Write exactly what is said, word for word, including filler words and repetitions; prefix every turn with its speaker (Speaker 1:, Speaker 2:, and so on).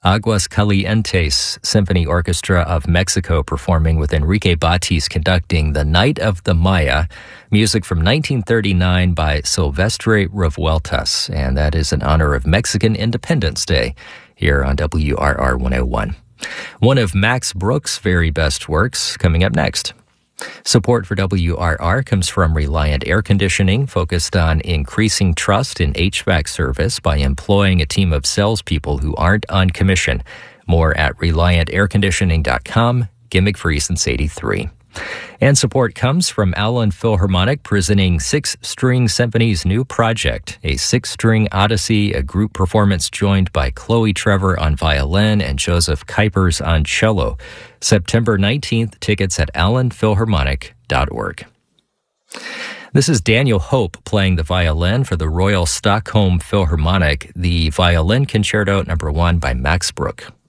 Speaker 1: Aguas Calientes Symphony Orchestra of Mexico performing with Enrique Batis conducting The Night of the Maya, music from nineteen thirty-nine by Silvestre Revueltas, and that is in honor of Mexican Independence Day here on W R R one oh one. One of Max Brooks' very best works coming up next. Support for W R R comes from Reliant Air Conditioning, focused on increasing trust in H V A C service by employing a team of salespeople who aren't on commission. More at reliant air conditioning dot com, gimmick free since eighty-three. And support comes from Allen Philharmonic, presenting Six String Symphony's new project, a six-string odyssey, a group performance joined by Chloe Trevor on violin and Joseph Kuipers on cello. September nineteenth, tickets at allen philharmonic dot org. This is Daniel Hope playing the violin for the Royal Stockholm Philharmonic, the Violin Concerto number one by Max Bruch.